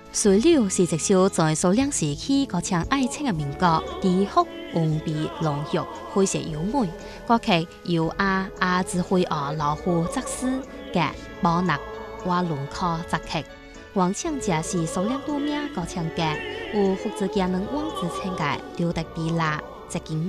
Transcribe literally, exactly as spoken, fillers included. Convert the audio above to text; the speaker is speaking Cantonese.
水流是一首在数量时期歌唱爱情的民歌，低哭、温碧、浪育，诙谐优美。歌曲由阿阿指挥儿老虎作诗嘅波纳瓦伦科作曲。王唱者是数量多名歌唱家，有福州佳能王子称嘅刘德比拉、石金